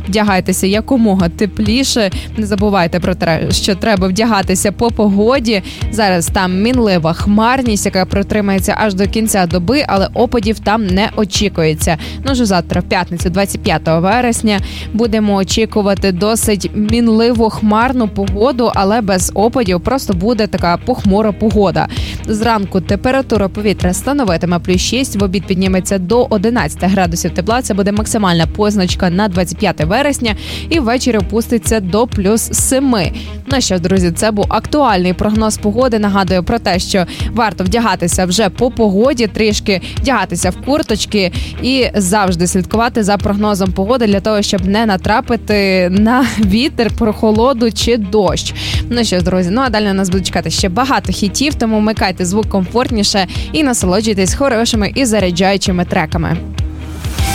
вдягайтеся якомога тепліше. Не забувайте про те, що треба вдягатися по погоді. Зараз там мінлива хмарність, яка протримається аж до кінця доби, але опадів там не очікується. Ну, вже завтра, в п'ятницю, 25 вересня, будемо очікувати досить мінливу хмарну погоду, але без опадів, просто буде така похмура погода. Зранку температура повітря становитиме плюс 6, в обід підніметься до 11 градусів тепла, це буде максимальна позначка на 25 вересня, і ввечері опуститься до плюс 7. Ну що ж, друзі, це був актуальний прогноз погоди. Нагадую про те, що варто вдягатися вже по погоді, трішки вдягатися в курточки і завжди слідкувати за прогнозом погоди для того, щоб не натрапити на вітер, прохолоду чи дощ. Ну що ж, друзі, ну а далі на нас будуть чекати ще багато хітів, тому вмикайте звук комфортніше і насолоджуйтесь хорошими і заряджаючими треками.